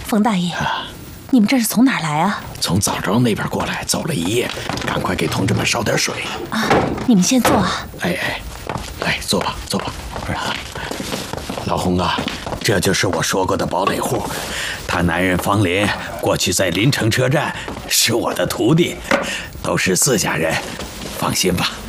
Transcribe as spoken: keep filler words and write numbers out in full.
冯大爷，啊、你们这是从哪儿来啊？ 从枣庄那边过来，走了一夜，赶快给同志们烧点水啊！你们先坐啊。 哎哎，来坐吧，坐吧。老洪啊，这就是我说过的堡垒户，他男人方林过去在临城车站是我的徒弟，都是自家人，放心吧。